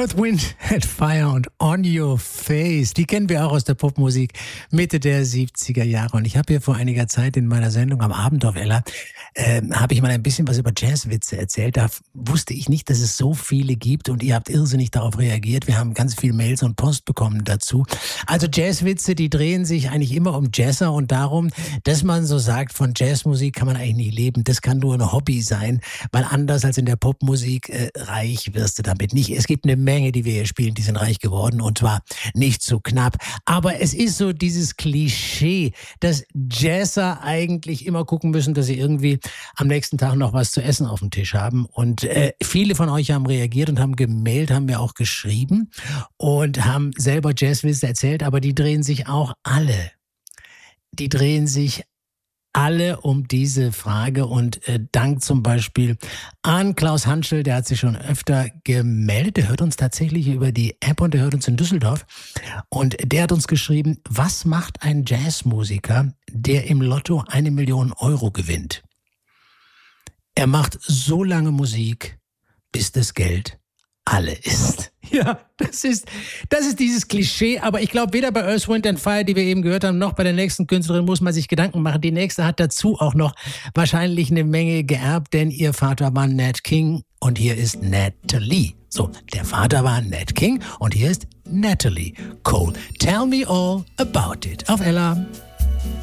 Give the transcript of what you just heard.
Earth, Wind and Fire und On Your Face, die kennen wir auch aus der Popmusik Mitte der 70er Jahre. Und ich habe hier vor einiger Zeit in meiner Sendung am Abend auf Ella, habe ich mal ein bisschen was über Jazzwitze erzählt. Da wusste ich nicht, dass es so viele gibt und ihr habt irrsinnig darauf reagiert. Wir haben ganz viele Mails und Post bekommen dazu. Also Jazzwitze, die drehen sich eigentlich immer um Jazzer und darum, dass man so sagt, von Jazzmusik kann man eigentlich nicht leben. Das kann nur ein Hobby sein, weil anders als in der Popmusik reich wirst du damit nicht. Es gibt eine Menge, die wir hier spielen, die sind reich geworden und zwar nicht so knapp. Aber es ist so dieses Klischee, dass Jazzer eigentlich immer gucken müssen, dass sie irgendwie am nächsten Tag noch was zu essen auf dem Tisch haben. Und viele von euch haben reagiert und haben gemailt, haben mir auch geschrieben und haben selber Jazzwitze erzählt, aber die drehen sich auch alle. Die drehen sich alle um diese Frage und Dank zum Beispiel an Klaus Hanschel, der hat sich schon öfter gemeldet, der hört uns tatsächlich über die App und der hört uns in Düsseldorf und der hat uns geschrieben, was macht ein Jazzmusiker, der im Lotto 1 Million Euro gewinnt? Er macht so lange Musik, bis das Geld alle ist. Ja, das ist dieses Klischee, aber ich glaube, weder bei Earth, Wind and Fire, die wir eben gehört haben, noch bei der nächsten Künstlerin muss man sich Gedanken machen. Die nächste hat dazu auch noch wahrscheinlich eine Menge geerbt, denn ihr Vater war Nat King und hier ist Natalie. So, der Vater war Nat King und hier ist Natalie Cole. Tell me all about it. Auf Ella.